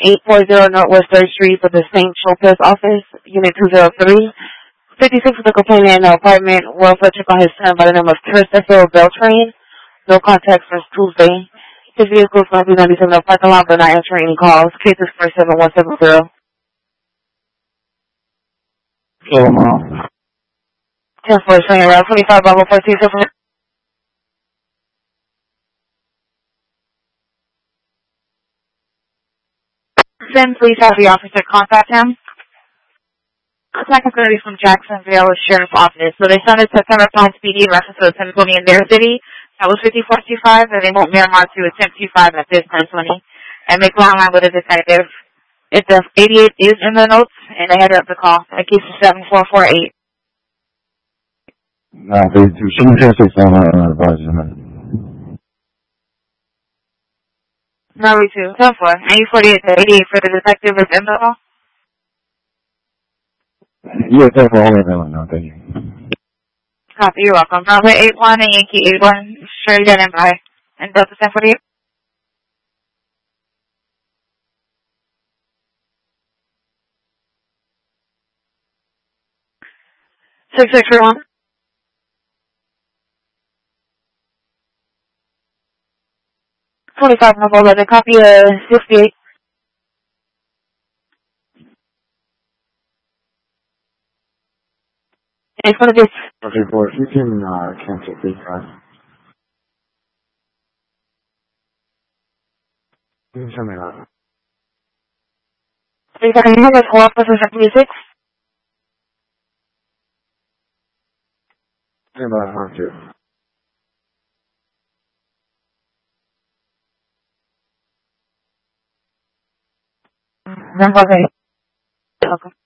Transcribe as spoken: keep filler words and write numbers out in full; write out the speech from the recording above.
eight forty Northwest third Street for the Saint Tropez office, Unit two oh three. fifty-six with a complaint in an apartment. Welfare check on his son by the name of Christopher Beltran. No contact since Tuesday. His vehicle is going to be ninety-seven in the parking lot, but not answering any calls. Case is four seven one seven zero. Oh, mom. ten four, showing around twenty-five Bravo fourteen. Then please have the officer contact him. Contact is going to be from Jacksonville Sheriff's Office. So they sent it to September Pines P D reference to ten twenty in their city. That was fifty-four twenty-five, and they won't Miramar to ten twenty-five at this ten twenty. And make line line with a detective. If the eighty-eight is in the notes, and they had up the call. That case is seven four four eight. Nah, they do. She can say something on the advisement. No, we two. ten four. And you forty-eight to eighty-eight for the detective is in the call? Yeah, that's all I know. No, thank you. Copy, you're welcome. Bravo eight one and Yankee eight one. Sure you got in by. And Delta ten forty-eight. six six three one. twenty-five number eleven. Copy uh sixty-eight. And it's going to be... Okay, boy, if you can uh, cancel please, guys. You can send me that. three seconds. You have a call for six. Yeah, but I have to. Number eight. Okay.